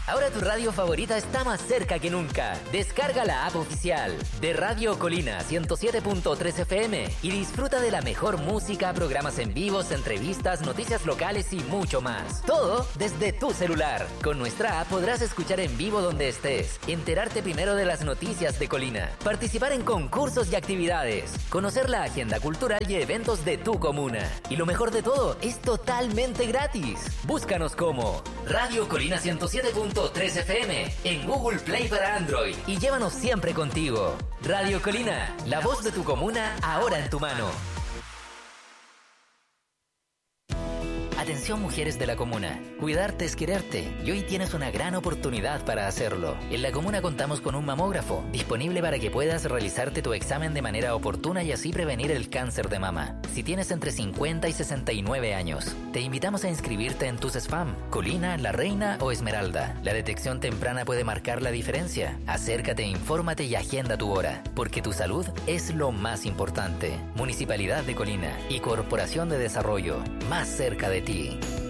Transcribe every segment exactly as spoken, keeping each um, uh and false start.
Ahora tu radio favorita está más cerca que nunca. Descarga la app oficial de Radio Colina ciento siete punto tres F M y disfruta de la mejor música, programas en vivos, entrevistas, noticias locales y mucho más. Todo desde tu celular. Con nuestra app podrás escuchar en vivo donde estés, enterarte primero de las noticias de Colina, participar en concursos y actividades, conocer la agenda cultural y eventos de tu comuna. Y lo mejor de todo, es totalmente gratis. Búscanos como Radio Colina ciento siete punto tres F M en Google Play para Android y llévanos siempre contigo. Radio Colina, la voz de tu comuna ahora en tu mano. Atención mujeres de la comuna, cuidarte es quererte y hoy tienes una gran oportunidad para hacerlo. En la comuna contamos con un mamógrafo disponible para que puedas realizarte tu examen de manera oportuna y así prevenir el cáncer de mama. Si tienes entre cincuenta y sesenta y nueve años, te invitamos a inscribirte en tus S F A M, Colina, La Reina o Esmeralda. La detección temprana puede marcar la diferencia. Acércate, infórmate y agenda tu hora, porque tu salud es lo más importante. Municipalidad de Colina y Corporación de Desarrollo, más cerca de ti.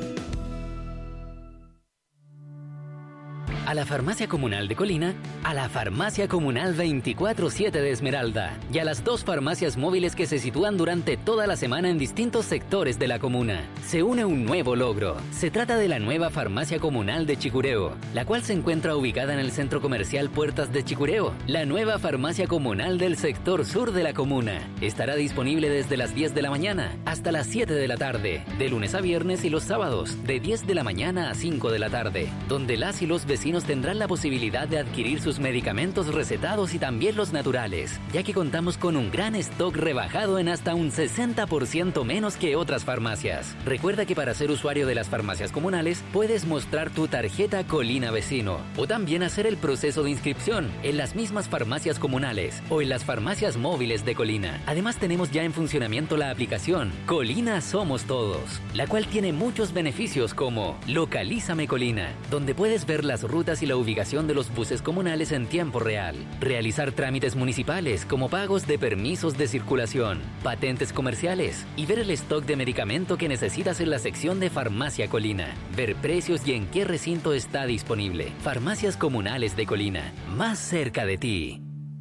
A la Farmacia Comunal de Colina, a la Farmacia Comunal veinticuatro siete de Esmeralda y a las dos farmacias móviles que se sitúan durante toda la semana en distintos sectores de la comuna, se une un nuevo logro. Se trata de la nueva Farmacia Comunal de Chicureo, la cual se encuentra ubicada en el Centro Comercial Puertas de Chicureo. La nueva Farmacia Comunal del sector sur de la comuna estará disponible desde las diez de la mañana hasta las siete de la tarde, de lunes a viernes y los sábados, de diez de la mañana a cinco de la tarde, donde las y los vecinos tendrán la posibilidad de adquirir sus medicamentos recetados y también los naturales, ya que contamos con un gran stock rebajado en hasta un sesenta por ciento menos que otras farmacias. Recuerda que para ser usuario de las farmacias comunales puedes mostrar tu tarjeta Colina Vecino o también hacer el proceso de inscripción en las mismas farmacias comunales o en las farmacias móviles de Colina. Además tenemos ya en funcionamiento la aplicación Colina Somos Todos, la cual tiene muchos beneficios como Localízame Colina, donde puedes ver las rutas y la ubicación de los buses comunales en tiempo real, realizar trámites municipales como pagos de permisos de circulación, patentes comerciales y ver el stock de medicamento que necesitas en la sección de Farmacia Colina, ver precios y en qué recinto está disponible. Farmacias Comunales de Colina, más cerca de ti.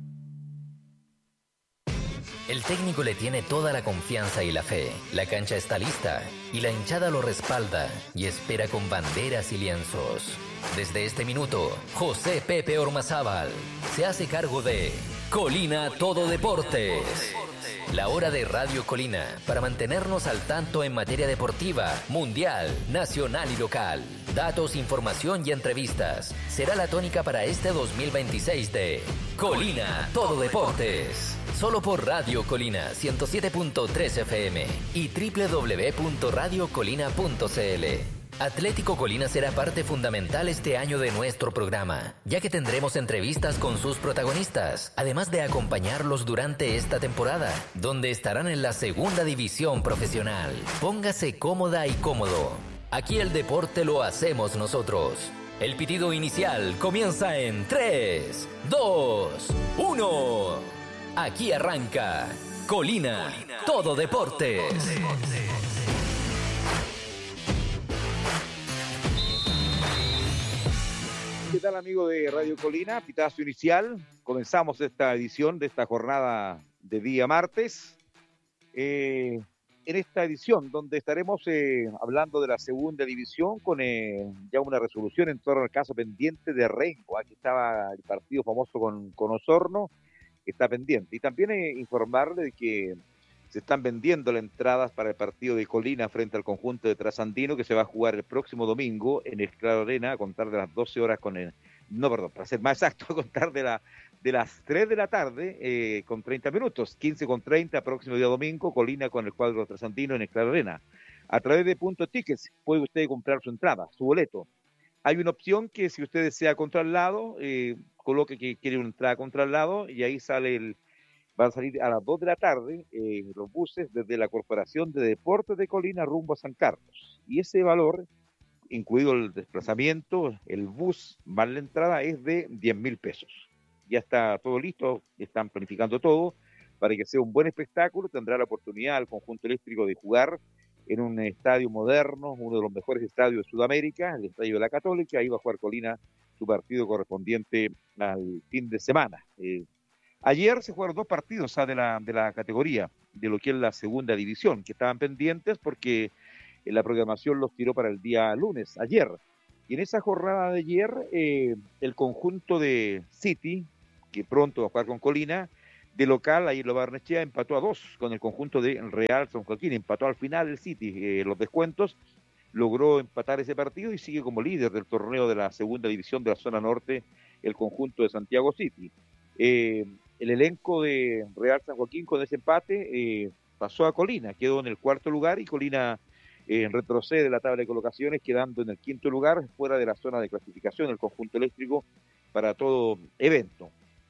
El técnico le tiene toda la confianza y la fe. La cancha está lista y la hinchada lo respalda y espera con banderas y lienzos. Desde este minuto, José Pepe Ormazábal se hace cargo de Colina Todo Deportes. La hora de Radio Colina para mantenernos al tanto en materia deportiva, mundial, nacional y local. Datos, información y entrevistas. Será la tónica para este dos mil veintiséis de Colina Todo Deportes. Solo por Radio Colina ciento siete punto tres F M y doble u doble u doble u punto radio colina punto c l. Atlético Colina será parte fundamental este año de nuestro programa, ya que tendremos entrevistas con sus protagonistas, además de acompañarlos durante esta temporada, donde estarán en la segunda división profesional. Póngase cómoda y cómodo. Aquí el deporte lo hacemos nosotros. El pitido inicial comienza en tres, dos, uno. Aquí arranca Colina, Colina Todo Deportes. Todo Deportes. ¿Qué tal, amigo de Radio Colina? Pitazo inicial. Comenzamos esta edición de esta jornada de día martes. Eh, en esta edición, donde estaremos eh, hablando de la segunda división con eh, ya una resolución en torno al caso pendiente de Rengo. Aquí estaba el partido famoso con, con Osorno, que está pendiente. Y también eh, informarle de que se están vendiendo las entradas para el partido de Colina frente al conjunto de Trasandino, que se va a jugar el próximo domingo en el Claro Arena a contar de las doce horas con el... No, perdón, para ser más exacto, a contar de, la, de las tres de la tarde eh, con treinta minutos, quince con treinta, próximo día domingo, Colina con el cuadro Trasandino en el Claro Arena. A través de Punto Tickets puede usted comprar su entrada, su boleto. Hay una opción que si usted desea contraslado, eh, coloque que quiere una entrada contraslado y ahí sale el... Van a salir a las dos de la tarde eh, los buses desde la Corporación de Deportes de Colina rumbo a San Carlos. Y ese valor, incluido el desplazamiento, el bus, más la entrada, es de diez mil pesos. Ya está todo listo, están planificando todo para que sea un buen espectáculo. Tendrá la oportunidad el conjunto eléctrico de jugar en un estadio moderno, uno de los mejores estadios de Sudamérica, el Estadio de la Católica. Ahí va a jugar Colina su partido correspondiente al fin de semana. Eh, ayer se jugaron dos partidos ¿sabes? de la de la categoría, de lo que es la segunda división, que estaban pendientes porque la programación los tiró para el día lunes, ayer. Y en esa jornada de ayer, eh, el conjunto de City, que pronto va a jugar con Colina, de local, ahí lo Barnechea empató a dos con el conjunto de Real San Joaquín, empató al final el City, eh, los descuentos, logró empatar ese partido y sigue como líder del torneo de la segunda división de la zona norte, el conjunto de Santiago City. Eh, el elenco de Real San Joaquín con ese empate eh, pasó a Colina, quedó en el cuarto lugar y Colina eh, retrocede la tabla de colocaciones, quedando en el quinto lugar, fuera de la zona de clasificación del conjunto eléctrico para todo evento.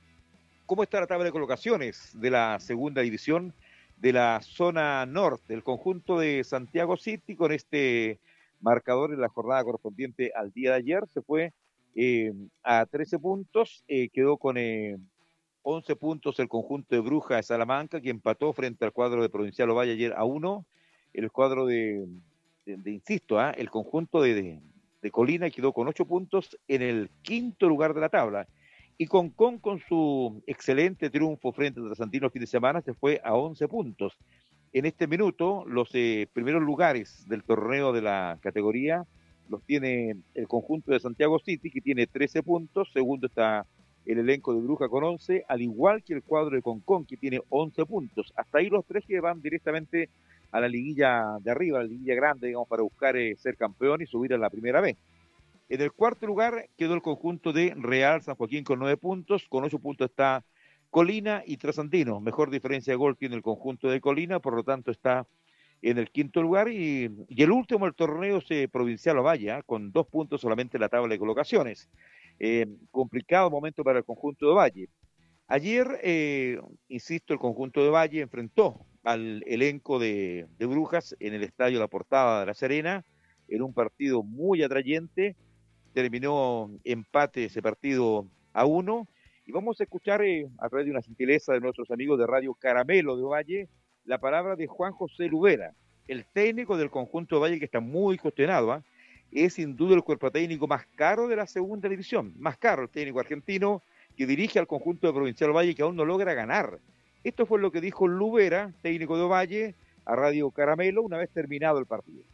¿Cómo está la tabla de colocaciones de la segunda división de la zona norte? El conjunto de Santiago City, con este marcador en la jornada correspondiente al día de ayer, se fue eh, a trece puntos, eh, quedó con eh, once puntos el conjunto de Brujas de Salamanca, que empató frente al cuadro de Provincial Ovalle ayer a uno. El cuadro de, de, de insisto, ¿eh? el conjunto de, de, de Colina quedó con ocho puntos en el quinto lugar de la tabla. Y Concón, con su excelente triunfo frente a Trasandino el fin de semana, se fue a once puntos. En este minuto, los eh, primeros lugares del torneo de la categoría los tiene el conjunto de Santiago City, que tiene trece puntos. Segundo está el elenco de Bruja con once, al igual que el cuadro de Concón, que tiene once puntos. Hasta ahí los tres que van directamente a la liguilla de arriba, a la liguilla grande, digamos, para buscar eh, ser campeón y subir a la primera vez. En el cuarto lugar quedó el conjunto de Real San Joaquín con nueve puntos, con ocho puntos está Colina y Trasandino. Mejor diferencia de gol tiene el conjunto de Colina, por lo tanto está en el quinto lugar. Y, y el último del torneo es eh, Provincial Ovalle, ¿eh? con dos puntos solamente en la tabla de colocaciones. Eh, complicado momento para el conjunto de Valle. Ayer, eh, insisto, el conjunto de Valle enfrentó al elenco de, de Brujas en el Estadio La Portada de La Serena, en un partido muy atrayente. Terminó empate ese partido a uno, y vamos a escuchar eh, a través de una gentileza de nuestros amigos de Radio Caramelo de Ovalle, la palabra de Juan José Lubera, el técnico del conjunto de Ovalle, que está muy cuestionado, ¿eh? es sin duda el cuerpo técnico más caro de la segunda división, más caro, el técnico argentino que dirige al conjunto de Provincial Ovalle, que aún no logra ganar. Esto fue lo que dijo Lubera, técnico de Ovalle, a Radio Caramelo una vez terminado el partido.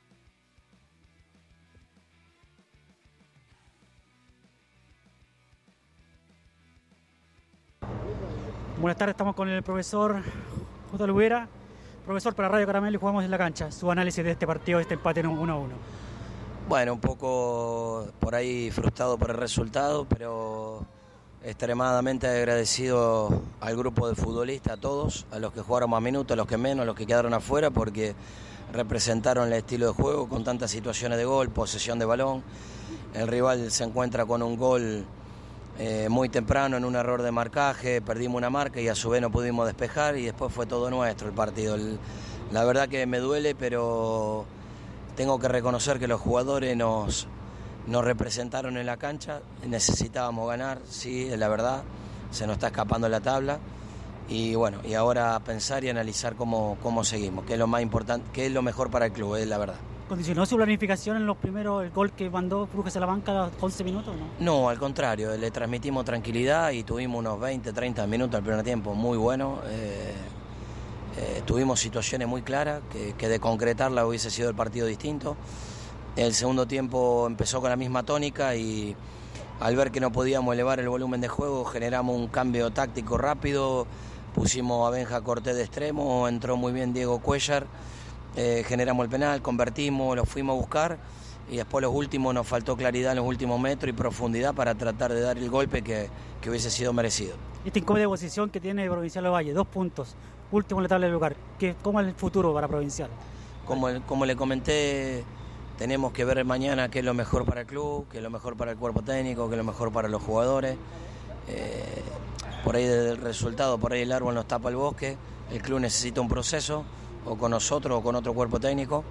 Buenas tardes, estamos con el profesor J. Lubera. Profesor, para Radio Caramelo y jugamos en la cancha. Su análisis de este partido, de este empate en uno a uno. Bueno, un poco por ahí frustrado por el resultado, pero extremadamente agradecido al grupo de futbolistas, a todos, a los que jugaron más minutos, a los que menos, a los que quedaron afuera, porque representaron el estilo de juego con tantas situaciones de gol, posesión de balón. El rival se encuentra con un gol Eh, muy temprano en un error de marcaje, perdimos una marca y a su vez no pudimos despejar y después fue todo nuestro el partido. El, la verdad que me duele, pero tengo que reconocer que los jugadores nos, nos representaron en la cancha, necesitábamos ganar, sí, es la verdad, se nos está escapando la tabla y bueno, y ahora pensar y analizar cómo, cómo seguimos, qué es lo más importante, qué es lo mejor para el club, es la verdad. ¿Condicionó su planificación en los primeros, el gol que mandó Brujas a la banca a los once minutos, no? No, al contrario, le transmitimos tranquilidad y tuvimos unos veinte, treinta minutos al primer tiempo muy buenos. Eh, eh, tuvimos situaciones muy claras, que, que de concretarla hubiese sido el partido distinto. El segundo tiempo empezó con la misma tónica y al ver que no podíamos elevar el volumen de juego, generamos un cambio táctico rápido, pusimos a Benja Cortés de extremo, entró muy bien Diego Cuellar. Eh, generamos el penal, convertimos, lo fuimos a buscar y después los últimos nos faltó claridad en los últimos metros y profundidad para tratar de dar el golpe que, que hubiese sido merecido. Esta incómoda posición que tiene Provincial Ovalle, dos puntos, último en la tabla del lugar, ¿qué, ¿cómo es el futuro para Provincial? Como, como le comenté, tenemos que ver mañana qué es lo mejor para el club, qué es lo mejor para el cuerpo técnico, qué es lo mejor para los jugadores. Eh, por ahí desde el resultado, por ahí el árbol nos tapa el bosque, el club necesita un proceso, o con nosotros o con otro cuerpo técnico,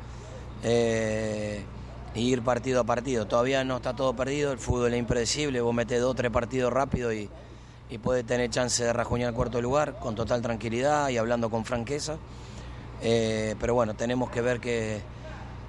eh, y ir partido a partido. Todavía no está todo perdido, el fútbol es impredecible, vos metés dos o tres partidos rápido y, y puedes tener chance de rajuñar el cuarto lugar con total tranquilidad y hablando con franqueza, eh, pero bueno, tenemos que ver que,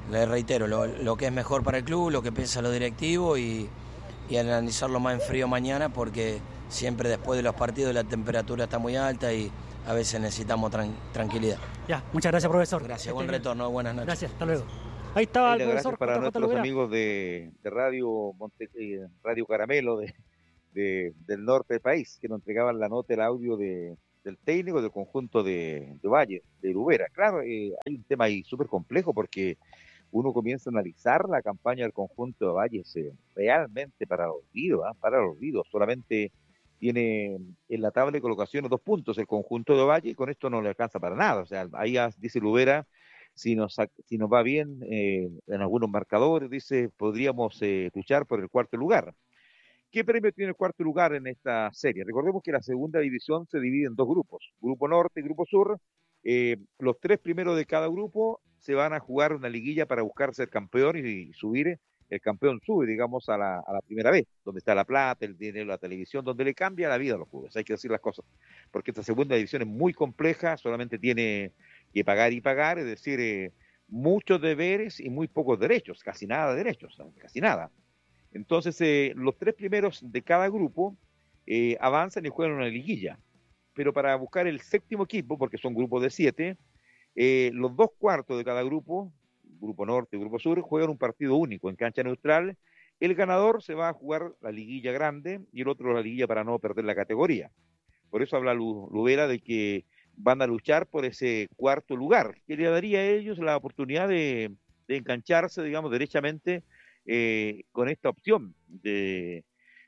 le reitero, lo, lo que es mejor para el club, lo que piensa los directivos y, y analizarlo más en frío mañana, porque siempre después de los partidos la temperatura está muy alta y a veces necesitamos tran- tranquilidad. Ya, muchas gracias, profesor. Gracias, buen retorno, buenas noches. Gracias, hasta luego. Ahí estaba el profesor. Gracias para nuestros amigos de, de Radio Monte, eh, Radio Caramelo de, de, del norte del país, que nos entregaban la nota, el audio de, del técnico del conjunto de, de Valle, de Lubera. Claro, eh, hay un tema ahí súper complejo porque uno comienza a analizar la campaña del conjunto de Valle eh, realmente para el olvido, ¿eh? para el olvido. Solamente tiene en la tabla de colocaciones dos puntos el conjunto de Valle y con esto no le alcanza para nada. O sea, ahí dice Lubera, si nos, si nos va bien eh, en algunos marcadores, dice, podríamos eh, luchar por el cuarto lugar. ¿Qué premio tiene el cuarto lugar en esta serie? Recordemos que la segunda división se divide en dos grupos, Grupo Norte y Grupo Sur. Eh, los tres primeros de cada grupo se van a jugar una liguilla para buscar ser campeón y, y subir, el campeón sube, digamos, a la, a la primera vez, donde está la plata, el dinero, la televisión, donde le cambia la vida a los clubes, hay que decir las cosas, porque esta segunda división es muy compleja, solamente tiene que pagar y pagar, es decir, eh, muchos deberes y muy pocos derechos, casi nada de derechos, casi nada. Entonces, eh, los tres primeros de cada grupo eh, avanzan y juegan una liguilla. Pero para buscar el séptimo equipo, porque son grupos de siete, eh, los dos cuartos de cada grupo, Grupo Norte y Grupo Sur, juegan un partido único en cancha neutral. El ganador se va a jugar la liguilla grande y el otro la liguilla para no perder la categoría. Por eso habla Lubera de que van a luchar por ese cuarto lugar, que le daría a ellos la oportunidad de, de engancharse, digamos, derechamente Eh, con esta opción de,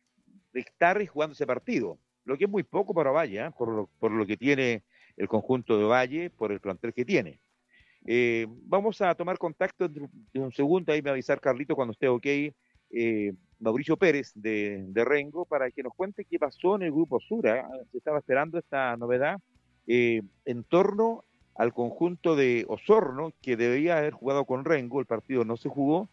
de estar jugando ese partido, lo que es muy poco para Valle, ¿eh? por, lo, por lo que tiene el conjunto de Valle, por el plantel que tiene. Eh, vamos a tomar contacto en un segundo, ahí me va a avisar Carlito cuando esté ok, eh, Mauricio Pérez de, de Rengo, para que nos cuente qué pasó en el Grupo Sur. ¿eh? Se estaba esperando esta novedad eh, en torno al conjunto de Osorno, que debía haber jugado con Rengo, el partido no se jugó,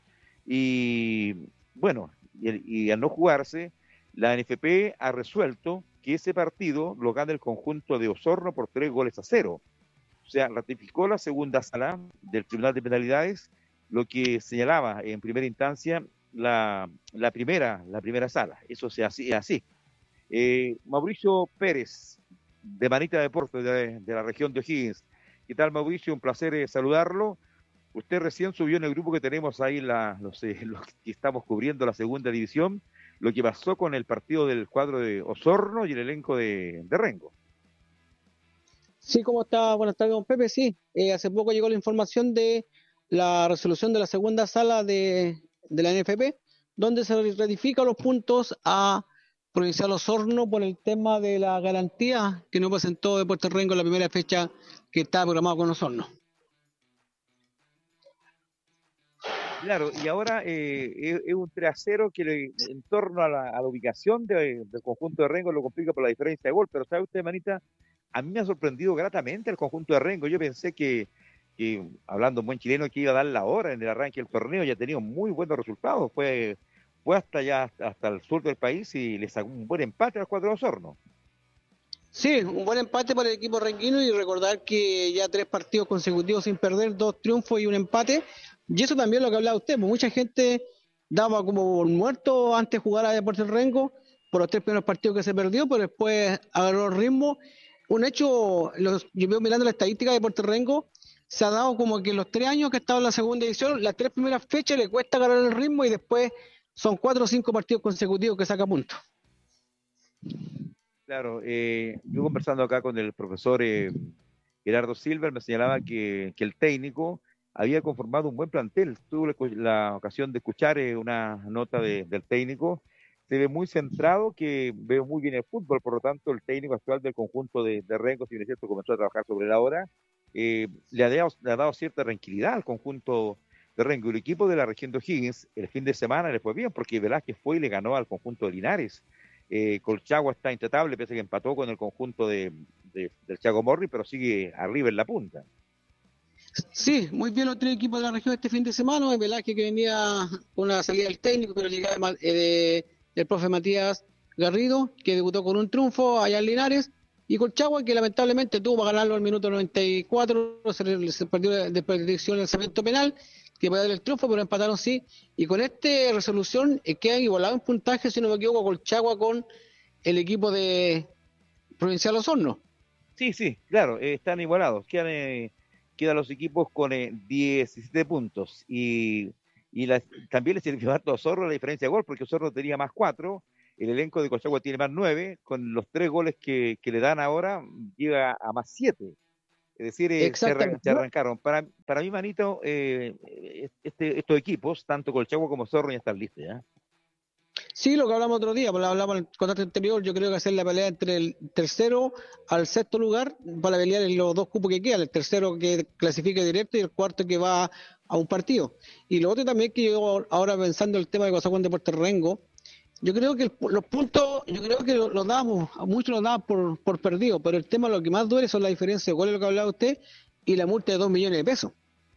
y bueno, y, y al no jugarse, la N F P ha resuelto que ese partido lo gana el conjunto de Osorno por tres goles a cero. O sea, ratificó la segunda sala del Tribunal de Penalidades, lo que señalaba en primera instancia la, la primera la primera sala. Eso se hacía así. Eh, Mauricio Pérez, de Manita Deportes, de, de la región de O'Higgins. ¿Qué tal, Mauricio? Un placer eh, saludarlo. Usted recién subió en el grupo que tenemos ahí, la, los, eh, los que estamos cubriendo la segunda división, lo que pasó con el partido del cuadro de Osorno y el elenco de, de Rengo. Sí, ¿cómo está? Buenas tardes, don Pepe. Sí, eh, hace poco llegó la información de la resolución de la segunda sala de, de la N F P, donde se ratifica los puntos a Provincial Osorno por el tema de la garantía que no presentó Deportes Rengo en la primera fecha que estaba programado con Osorno. Claro, y ahora eh, es, es un tres a cero que le, en torno a la, a la ubicación de, del conjunto de Rengo lo complica por la diferencia de gol, pero ¿sabe usted, Manita? A mí me ha sorprendido gratamente el conjunto de Rengo. Yo pensé que, que hablando en buen chileno, que iba a dar la hora en el arranque del torneo, ya ha tenido muy buenos resultados, fue, fue hasta allá, hasta el sur del país y le sacó un buen empate al cuadro de Osorno. Sí, un buen empate para el equipo renguino y recordar que ya tres partidos consecutivos sin perder, dos triunfos y un empate. Y eso también es lo que hablaba usted, pues mucha gente daba como muerto antes de jugar a Deportes Rengo por los tres primeros partidos que se perdió, pero después agarró el ritmo. Un hecho, los, yo veo mirando la estadística de Deportes Rengo, se ha dado como que en los tres años que ha estado en la segunda división, las tres primeras fechas le cuesta agarrar el ritmo y después son cuatro o cinco partidos consecutivos que saca puntos. Claro, eh, yo conversando acá con el profesor eh, Gerardo Silver me señalaba que, que el técnico había conformado un buen plantel. Tuve la ocasión de escuchar eh, una nota de, del técnico. Se ve muy centrado, que veo muy bien el fútbol, por lo tanto el técnico actual del conjunto de, de Rengo, si bien es cierto, comenzó a trabajar sobre la hora, eh, le, ha dado, le ha dado cierta tranquilidad al conjunto de Rengo. El equipo de la región de O'Higgins el fin de semana le fue bien, porque Velázquez fue y le ganó al conjunto de Linares. Eh, Colchagua está intratable, pese a que empató con el conjunto de, de, del Chago Morri, pero sigue arriba en la punta. Sí, muy bien los tres equipos de la región este fin de semana. El Velázquez, que venía con una salida del técnico, pero llegaba de, de, del profe Matías Garrido, que debutó con un triunfo allá en Linares, y Colchagua, que lamentablemente tuvo para ganarlo al minuto noventa y cuatro, se, se perdió de predicción el lanzamiento penal, que puede dar el triunfo, pero empataron sí. Y con esta resolución eh, quedan igualados en puntaje, si no me equivoco, Colchagua con el equipo de Provincial Osorno. Sí, sí, claro, eh, están igualados. Quedan, eh, quedan los equipos con eh, diecisiete puntos. Y, y la, también les sirvió harto a Osorno la diferencia de gol, porque Osorno tenía más cuatro, el elenco de Colchagua tiene más nueve, con los tres goles que, que le dan ahora, llega a más siete. Es decir, eh, se, arran- Exactamente. se arrancaron. Para, para mí, Manito, eh, este, estos equipos, tanto Colchagua como Osorno, ya están listos, ¿ya? Sí, lo que hablamos otro día, pues lo hablamos en el contacto anterior, yo creo que hacer la pelea entre el tercero al sexto lugar para pelear en los dos cupos que quedan, el tercero que clasifique directo y el cuarto que va a un partido. Y lo otro también que yo ahora pensando el tema de Cozacuán de Puerto Rengo, yo creo que el- los puntos, yo creo que los damos, a muchos los damos por, por perdido, pero el tema lo que más duele son la diferencia de goles, lo que hablaba usted, y la multa de dos millones de pesos.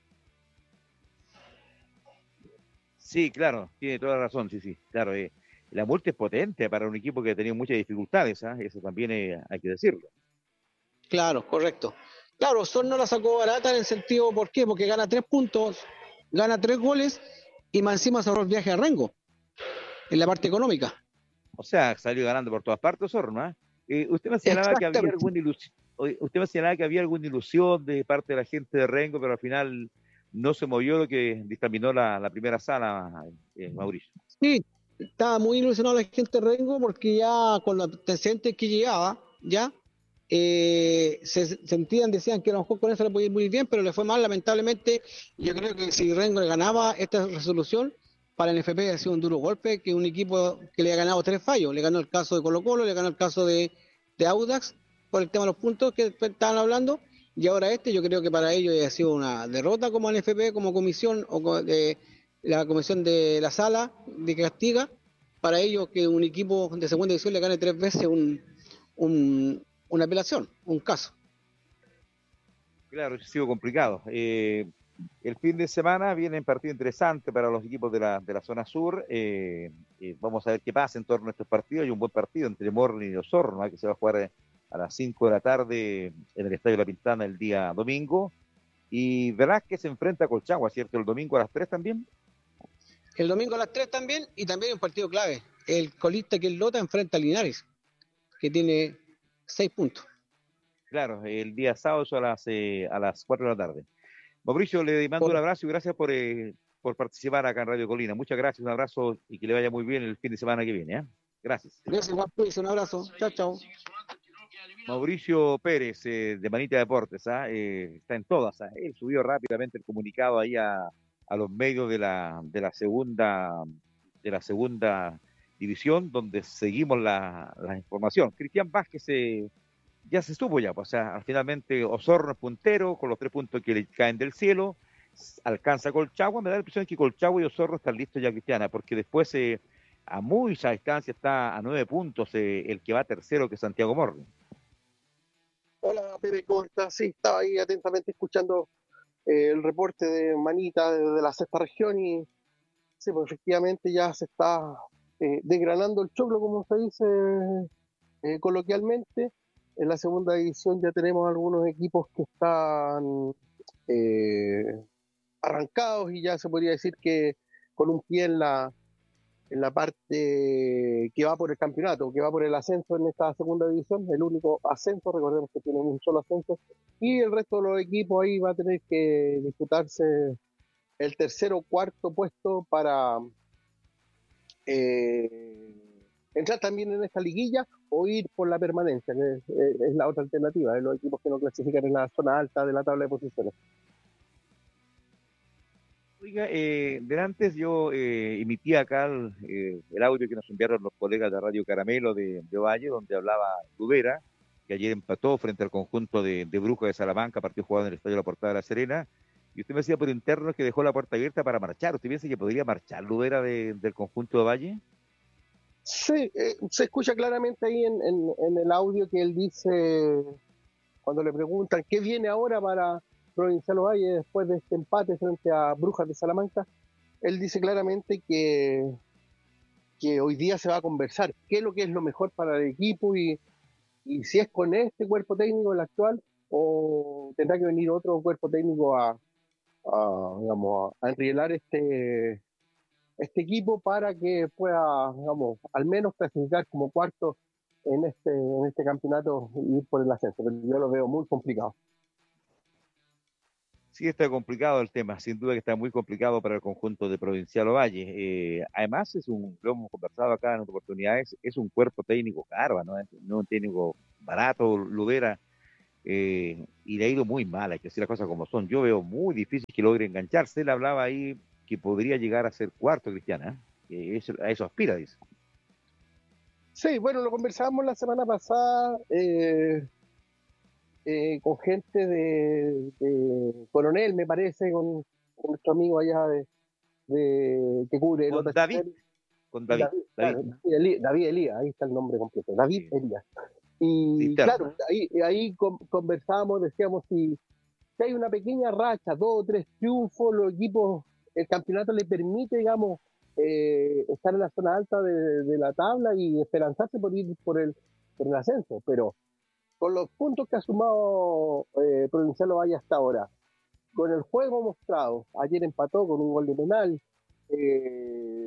Sí, claro, tiene toda la razón, sí, sí, claro. Eh, la multa es potente para un equipo que ha tenido muchas dificultades, ¿ah? Eso también eh, hay que decirlo. Claro, correcto. Claro, Son no la sacó barata en el sentido, ¿por qué? Porque gana tres puntos, gana tres goles y más encima se ahorró el viaje a Rengo, en la parte económica. O sea, salió ganando por todas partes Osorno, ¿ah? Eh, usted me señalaba que había Exactamente. alguna ilusión, usted me señalaba que había alguna ilusión de parte de la gente de Rengo, pero al final no se movió lo que dictaminó la, la primera sala, eh, Mauricio. Sí, estaba muy ilusionado la gente de Rengo porque ya con los antecedentes que llegaba, ya eh, se sentían, decían que a lo mejor con eso le podía ir muy bien, pero le fue mal, lamentablemente. Yo creo que si Rengo le ganaba esta resolución, para el N F P ha sido un duro golpe, que un equipo que le ha ganado tres fallos, le ganó el caso de Colo Colo, le ganó el caso de, de Audax, por el tema de los puntos que estaban hablando, y ahora este, yo creo que para ellos ha sido una derrota como N F P, como comisión, o co- de la comisión de la sala de que castiga, para ellos que un equipo de segunda división le gane tres veces un, un, una apelación, un caso. Claro, ha sido complicado. Eh, el fin de semana viene un partido interesante para los equipos de la, de la zona sur. Eh, eh, vamos a ver qué pasa en torno a estos partidos. Hay un buen partido entre Morni y Osorno, ¿eh? Que se va a jugar eh, a las cinco de la tarde en el Estadio La Pintana el día domingo. Y verás que se enfrenta a Colchagua, ¿cierto? El domingo a las tres también. El domingo a las tres también, y también un partido clave. El colista que es Lota enfrenta a Linares, que tiene seis puntos. Claro, el día sábado a las, eh, a las cuatro de la tarde. Mauricio, le mando un Por, abrazo y gracias por, eh, por participar acá en Radio Colina. Muchas gracias, un abrazo y que le vaya muy bien el fin de semana que viene. ¿eh? Gracias. gracias, Juan Luis, un abrazo. Chao, chao. Mauricio Pérez, eh, de Manita Deportes, ¿ah? eh, está en todas. ¿ah? Él subió rápidamente el comunicado ahí a, a los medios de la, de la segunda de la segunda división, donde seguimos la, la información. Cristian Vázquez eh, ya se supo ya, pues, o sea, finalmente Osorno es puntero, con los tres puntos que le caen del cielo, alcanza Colchagua, me da la impresión que Colchagua y Osorno están listos ya, Cristiana, porque después eh, a mucha distancia está a nueve puntos eh, el que va tercero, que es Santiago Morri. Hola, Pepe, ¿cómo estás? Sí, estaba ahí atentamente escuchando eh, el reporte de Manita desde la sexta región y sí, pues efectivamente ya se está eh, desgranando el choclo, como se dice eh, coloquialmente. En la segunda división ya tenemos algunos equipos que están eh, arrancados y ya se podría decir que con un pie en la en la parte que va por el campeonato, que va por el ascenso en esta segunda división, el único ascenso, recordemos que tienen un solo ascenso, y el resto de los equipos ahí va a tener que disputarse el tercero o cuarto puesto para eh, entrar también en esta liguilla o ir por la permanencia, que es, es la otra alternativa, de los equipos que no clasifican en la zona alta de la tabla de posiciones. Oiga, eh, de antes yo eh, emitía acá el, eh, el audio que nos enviaron los colegas de Radio Caramelo de, de Valle, donde hablaba Rubera, que ayer empató frente al conjunto de, de Brujas de Salamanca, partido jugado en el Estadio de la Portada de La Serena, y usted me decía por interno que dejó la puerta abierta para marchar. ¿Usted piensa que podría marchar Rubera de, del conjunto de Valle? Sí, eh, se escucha claramente ahí en, en, en el audio que él dice, cuando le preguntan qué viene ahora para Provincial Valle después de este empate frente a Brujas de Salamanca, él dice claramente que, que hoy día se va a conversar qué es lo que es lo mejor para el equipo y, y si es con este cuerpo técnico el actual o tendrá que venir otro cuerpo técnico a, a, digamos, a enrielar este, este equipo para que pueda, digamos, al menos clasificar como cuarto en este, en este campeonato y ir por el ascenso. Pero yo lo veo muy complicado. Sí, está complicado el tema, sin duda que está muy complicado para el conjunto de Provincial Ovalle. Eh, además, es un, lo hemos conversado acá en otras oportunidades, es un cuerpo técnico caro, ¿no? No un técnico barato, Ludera, eh, y le ha ido muy mal, hay que decir las cosas como son. Yo veo muy difícil que logre engancharse. Él hablaba ahí que podría llegar a ser cuarto, Cristiana, ¿eh? eso, a eso aspira, dice. Sí, bueno, lo conversábamos la semana pasada eh, eh, con gente de, de Coronel, me parece, con, con nuestro amigo allá de, de que cubre el Con otro David, con David, David, David. claro, David Elías, David Elías, ahí está el nombre completo, David Sí. Elías. Y Cisterna. claro, ahí, ahí con, conversábamos, decíamos si, si hay una pequeña racha, dos o tres triunfos, los equipos, el campeonato le permite, digamos, eh, estar en la zona alta de, de la tabla y esperanzarse por ir por el, por el ascenso, pero con los puntos que ha sumado eh, Provincial Ovalle hasta ahora, con el juego mostrado, ayer empató con un gol de penal, eh,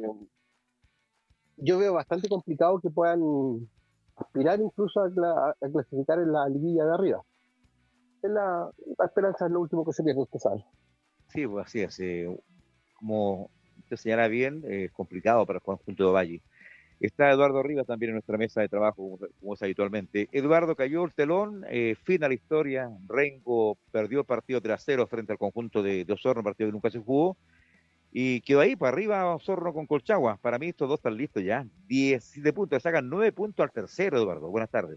yo veo bastante complicado que puedan aspirar incluso a, a, a clasificar en la liguilla de arriba. Es la, la esperanza es lo último que se pierde, usted sabe. Sí, pues así es. Eh, como usted señala bien, es eh, complicado para el conjunto de Valle. Está Eduardo Rivas también en nuestra mesa de trabajo, como, como es habitualmente. Eduardo, cayó el telón, eh, fin a la historia. Rengo perdió el partido tres a cero frente al conjunto de, de Osorno, partido que nunca se jugó. Y quedó ahí, para arriba Osorno con Colchagua. Para mí estos dos están listos ya. diez de puntos, sacan nueve puntos al tercero, Eduardo. Buenas tardes.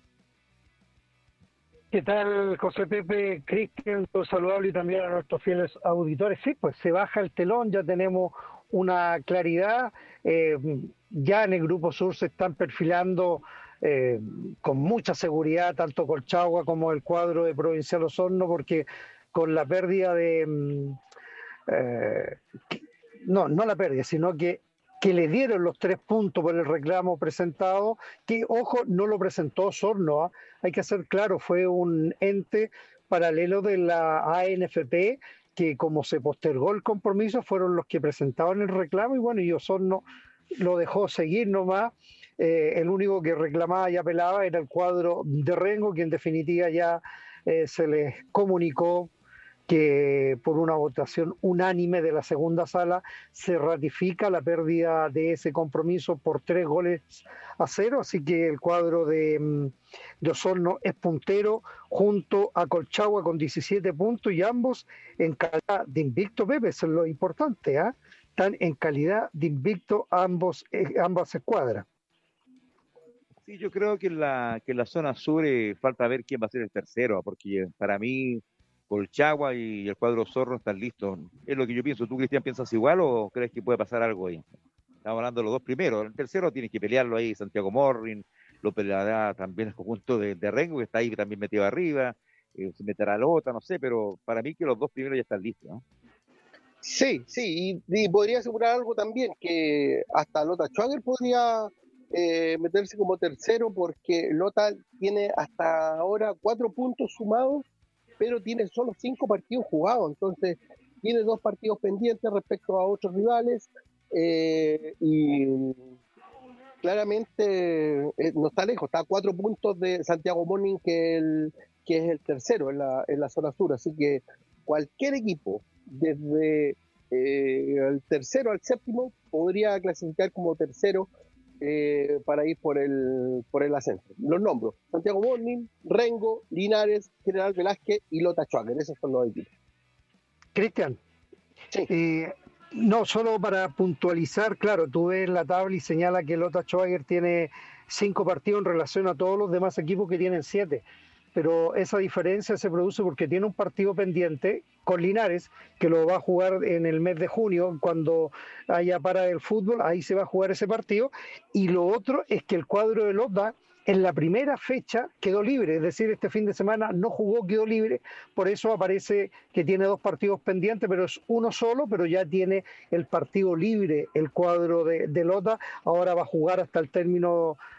¿Qué tal, José Pepe, Cristian? Saludable y también a nuestros fieles auditores. Sí, pues se baja el telón, ya tenemos una claridad. Eh, ya en el Grupo Sur se están perfilando eh, con mucha seguridad tanto Colchagua como el cuadro de Provincial Osorno, porque con la pérdida de... Eh, no, no la pérdida, sino que que le dieron los tres puntos por el reclamo presentado, que, ojo, no lo presentó Osorno, ¿eh? Hay que ser claro, fue un ente paralelo de la A N F P, que como se postergó el compromiso, fueron los que presentaban el reclamo, y bueno, y Osorno lo dejó seguir nomás. Eh, el único que reclamaba y apelaba era el cuadro de Rengo, que en definitiva ya eh, se les comunicó que por una votación unánime de la segunda sala se ratifica la pérdida de ese compromiso por tres goles a cero, así que el cuadro de, de Osorno es puntero junto a Colchagua con diecisiete puntos y ambos en calidad de invicto, Pepe, eso es lo importante, ¿eh? Están en calidad de invicto ambos, eh, ambas escuadras. Sí, yo creo que en la, que en la zona sur eh, falta ver quién va a ser el tercero, porque eh, para mí Colchagua y el cuadro Zorro están listos. Es lo que yo pienso. ¿Tú, Cristian, piensas igual o crees que puede pasar algo ahí? Estamos hablando de los dos primeros. El tercero tiene que pelearlo ahí Santiago Morrin, lo peleará también el conjunto de, de Rengo, que está ahí también metido arriba, eh, se meterá Lota, no sé, pero para mí que los dos primeros ya están listos, ¿no? Sí, sí, y, y podría asegurar algo también, que hasta Lota Schwager podría eh, meterse como tercero, porque Lota tiene hasta ahora cuatro puntos sumados, pero tiene solo cinco partidos jugados, entonces tiene dos partidos pendientes respecto a otros rivales, eh, y claramente eh, no está lejos, está a cuatro puntos de Santiago Morning, que, el, que es el tercero en la, en la zona sur, así que cualquier equipo, desde eh, el tercero al séptimo, podría clasificar como tercero eh, para ir por el, por el ascenso. Los nombro: Santiago Morning, Rengo, Linares, General Velázquez y Lota Schwager. Esos son los equipos. Cristian, sí. eh, no, solo para puntualizar, claro, tú ves la tabla y señala que Lota Schwager tiene cinco partidos en relación a todos los demás equipos que tienen siete, pero esa diferencia se produce porque tiene un partido pendiente con Linares, que lo va a jugar en el mes de junio, cuando haya para el fútbol, ahí se va a jugar ese partido, y lo otro es que el cuadro de Lota en la primera fecha quedó libre, es decir, este fin de semana no jugó, quedó libre, por eso aparece que tiene dos partidos pendientes, pero es uno solo, pero ya tiene el partido libre el cuadro de, de Lota, ahora va a jugar hasta el término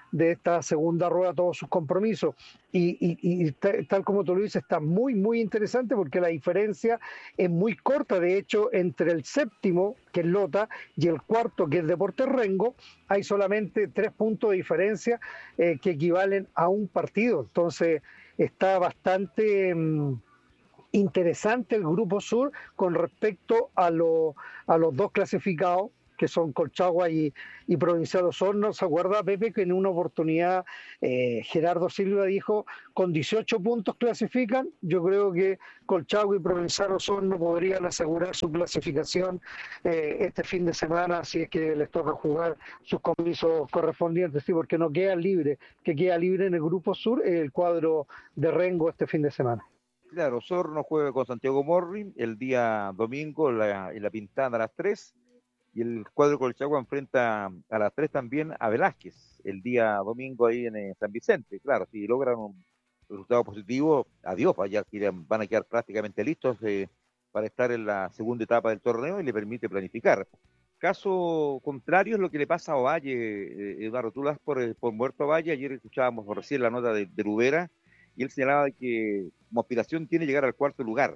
de esta segunda rueda todos sus compromisos. Y, y, y tal, tal como tú lo dices, está muy, muy interesante porque la diferencia es muy corta. De hecho, entre el séptimo, que es Lota, y el cuarto, que es Deportes Rengo, hay solamente tres puntos de diferencia eh, que equivalen a un partido. Entonces, está bastante... Mmm, interesante el Grupo Sur con respecto a, lo, a los dos clasificados, que son Colchagua y, y Provincial Osorno. ¿Se acuerda, Pepe, que en una oportunidad eh, Gerardo Silva dijo, con dieciocho puntos clasifican? Yo creo que Colchagua y Provincial Osorno podrían asegurar su clasificación eh, este fin de semana, si es que les toca jugar sus compromisos correspondientes, sí, porque no queda libre, que queda libre en el Grupo Sur el cuadro de Rengo este fin de semana. Claro, Osorno juega con Santiago Morri el día domingo en la, en la Pintana a las tres, y el cuadro Colchagua enfrenta a las tres también a Velázquez el día domingo ahí en eh, San Vicente. Claro, si logran un resultado positivo, adiós, ya van a quedar prácticamente listos eh, para estar en la segunda etapa del torneo y le permite planificar. Caso contrario es lo que le pasa a Ovalle, eh, Eduardo, tú das por, por muerto a Ovalle. Ayer escuchábamos recién la nota de, de Rubera, y él señalaba que como aspiración tiene llegar al cuarto lugar.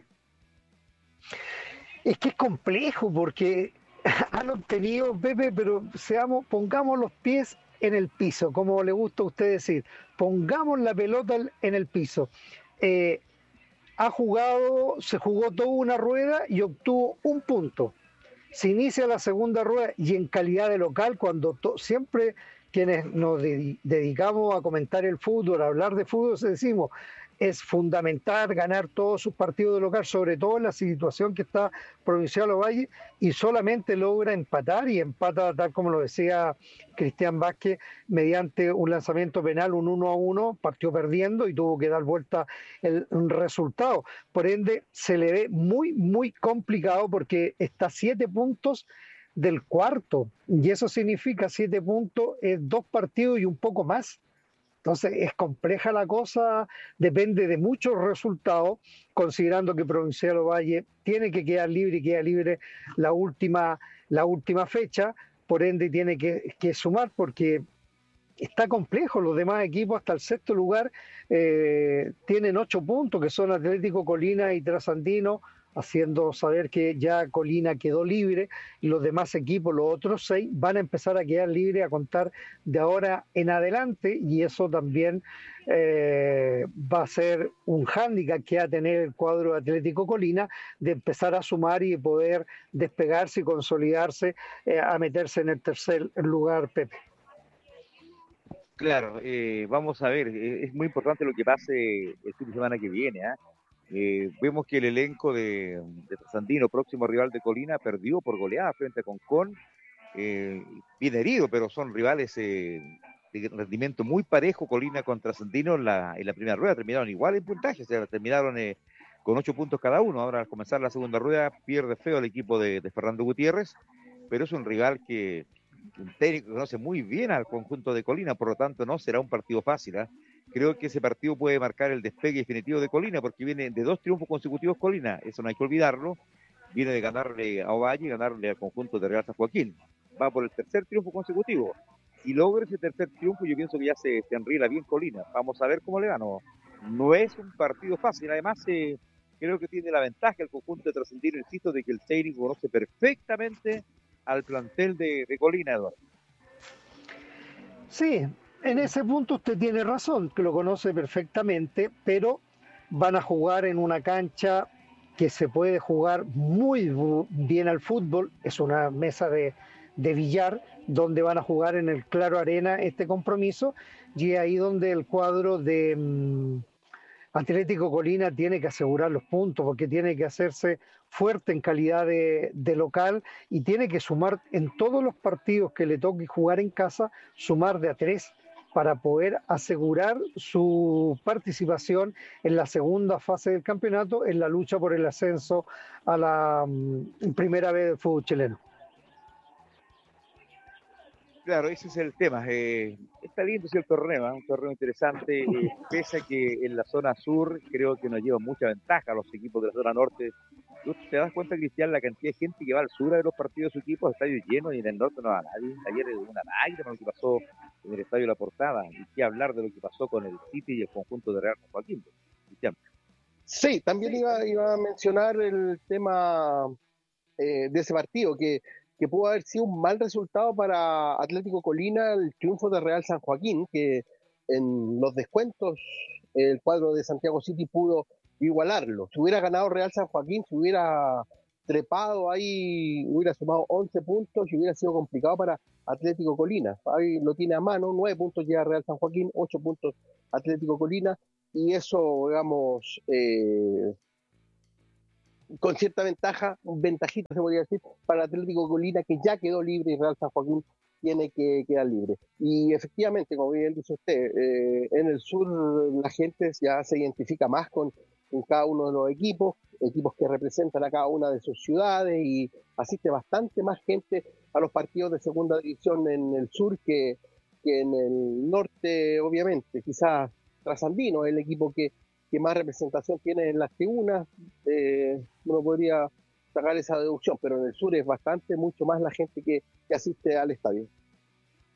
Es que es complejo porque han obtenido, Pepe, pero seamos, pongamos los pies en el piso, como le gusta a usted decir, pongamos la pelota en el piso. Eh, ha jugado, se jugó toda una rueda y obtuvo un punto. Se inicia la segunda rueda y en calidad de local, cuando to, siempre quienes nos de, dedicamos a comentar el fútbol, a hablar de fútbol, decimos, es fundamental ganar todos sus partidos de local, sobre todo en la situación que está Provincial Ovalle, y solamente logra empatar, y empata tal como lo decía Cristian Vázquez, mediante un lanzamiento penal, un uno a uno, partió perdiendo y tuvo que dar vuelta el resultado. Por ende, se le ve muy, muy complicado porque está a siete puntos del cuarto, y eso significa siete puntos, es dos partidos y un poco más. Entonces es compleja la cosa, depende de muchos resultados, considerando que Provincial Ovalle tiene que quedar libre y queda libre la última, la última fecha, por ende tiene que, que sumar porque está complejo. Los demás equipos hasta el sexto lugar eh, tienen ocho puntos, que son Atlético Colina y Trasandino, haciendo saber que ya Colina quedó libre, y los demás equipos, los otros seis, van a empezar a quedar libres a contar de ahora en adelante, y eso también eh, va a ser un hándicap que va a tener el cuadro de Atlético Colina, de empezar a sumar y poder despegarse y consolidarse eh, a meterse en el tercer lugar, Pepe. Claro, eh, vamos a ver, eh, es muy importante lo que pase el fin de semana que viene, ¿eh? Eh, vemos que el elenco de, de Trasandino, próximo rival de Colina, perdió por goleada frente a Concón, eh, bien herido, pero son rivales eh, de rendimiento muy parejo. Colina contra Trasandino en la, en la primera rueda terminaron igual en puntaje, o sea, terminaron eh, con ocho puntos cada uno. Ahora al comenzar la segunda rueda pierde feo el equipo de, de Fernando Gutiérrez, pero es un rival que un técnico que conoce muy bien al conjunto de Colina, por lo tanto no será un partido fácil, ¿eh? Creo que ese partido puede marcar el despegue definitivo de Colina, porque viene de dos triunfos consecutivos Colina, eso no hay que olvidarlo. Viene de ganarle a Ovalle y ganarle al conjunto de Real San Joaquín. Va por el tercer triunfo consecutivo. Si logra ese tercer triunfo, yo pienso que ya se, se enrila bien Colina. Vamos a ver cómo le va. No, no es un partido fácil. Además, eh, creo que tiene la ventaja el conjunto de Trasandino, insisto, de que el técnico conoce perfectamente al plantel de, de Colina, Eduardo. Sí, en ese punto usted tiene razón, que lo conoce perfectamente, pero van a jugar en una cancha que se puede jugar muy bien al fútbol, es una mesa de, de billar, donde van a jugar en el Claro Arena este compromiso, y ahí donde el cuadro de um, Atlético Colina tiene que asegurar los puntos, porque tiene que hacerse fuerte en calidad de, de local, y tiene que sumar en todos los partidos que le toque jugar en casa, sumar de a tres, para poder asegurar su participación en la segunda fase del campeonato, en la lucha por el ascenso a la um, primera vez del fútbol chileno. Claro, ese es el tema. Eh, está lindo sí, el torneo, ¿eh? Un torneo interesante, eh, pese a que en la zona sur creo que nos lleva mucha ventaja a los equipos de la zona norte. ¿Tú te das cuenta, Cristian, la cantidad de gente que va al sur a ver los partidos de su equipo, estadios llenos, y en el norte no va nadie? Ayer hubo una lágrima lo que pasó en el Estadio La Portada, y qué hablar de lo que pasó con el City y el conjunto de Real San Joaquín. Cristian. Sí, también iba, iba a mencionar el tema eh, de ese partido, que, que pudo haber sido un mal resultado para Atlético Colina el triunfo de Real San Joaquín, que en los descuentos el cuadro de Santiago City pudo igualarlo. Si hubiera ganado Real San Joaquín, si hubiera trepado ahí, hubiera sumado once puntos y hubiera sido complicado para Atlético Colina. Ahí lo tiene a mano, nueve puntos llega Real San Joaquín, ocho puntos Atlético Colina, y eso, digamos, eh, con cierta ventaja, ventajita se podría decir, para Atlético Colina, que ya quedó libre y Real San Joaquín tiene que quedar libre. Y efectivamente, como bien dice usted, eh, en el sur la gente ya se identifica más con, con cada uno de los equipos, equipos que representan a cada una de sus ciudades, y asiste bastante más gente a los partidos de segunda división en el sur que, que en el norte, obviamente. Quizás Trasandino es el equipo que, que más representación tiene en las tribunas, eh, uno podría sacar esa deducción, pero en el sur es bastante, mucho más la gente que, que asiste al estadio.